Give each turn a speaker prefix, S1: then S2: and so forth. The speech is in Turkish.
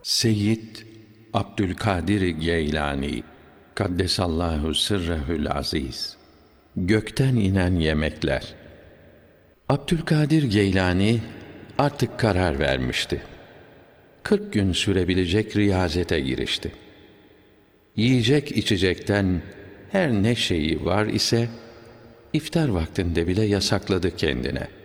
S1: Seyyid Abdülkadir Geylani Kaddesallahu sırrehül aziz. Gökten inen yemekler. Abdülkadir Geylani artık karar vermişti. 40 gün sürebilecek riyazete girişti. Yiyecek içecekten her ne şeyi var ise iftar vaktinde bile yasakladı kendine.